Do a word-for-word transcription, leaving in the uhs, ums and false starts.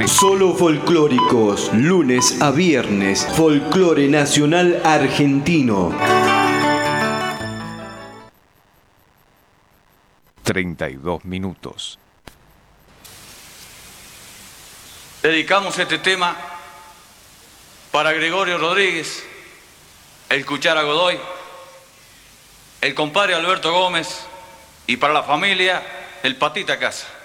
Solo folclóricos, lunes a viernes, folclore nacional argentino. treinta y dos minutos. Dedicamos este tema para Gregorio Rodríguez, el Cuchara Godoy, el compadre Alberto Gómez y para la familia el Patita Casa.